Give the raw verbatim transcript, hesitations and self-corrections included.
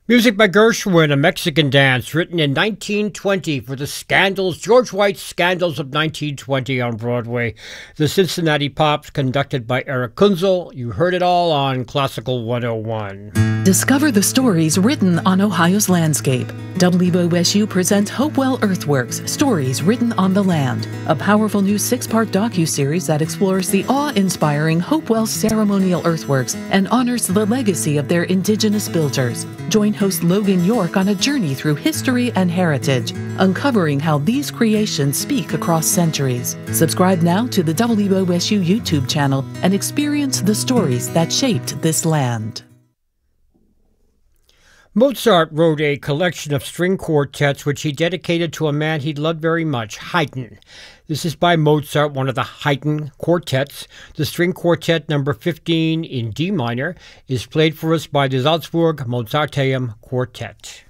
Music by Gershwin, a Mexican dance written in nineteen twenty for the Scandals, George White's Scandals of nineteen twenty on Broadway. The Cincinnati Pops, conducted by Eric Kunzel. You heard it all on Classical one oh one. Discover the stories written on Ohio's landscape. W O S U presents Hopewell Earthworks, Stories Written on the Land, a powerful new six-part docuseries that explores the awe-inspiring Hopewell ceremonial earthworks and honors the legacy of their indigenous builders. Join host Logan York on a journey through history and heritage, uncovering how these creations speak across centuries. Subscribe now to the W O S U YouTube channel and experience the stories that shaped this land. Mozart wrote a collection of string quartets which he dedicated to a man he loved very much, Haydn. This is by Mozart, one of the Haydn quartets. The string quartet number fifteen in D minor is played for us by the Salzburg Mozarteum Quartet.